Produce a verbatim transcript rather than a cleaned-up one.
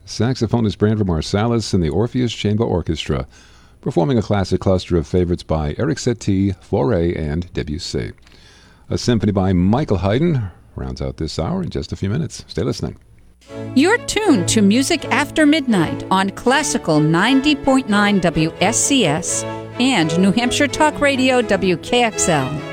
Saxophonist Branford Marsalis and the Orpheus Chamber Orchestra, performing a classic cluster of favorites by Eric Satie, Fauré, and Debussy. A symphony by Michael Haydn rounds out this hour in just a few minutes. Stay listening. You're tuned to Music After Midnight on Classical ninety point nine W S C S and New Hampshire Talk Radio W K X L.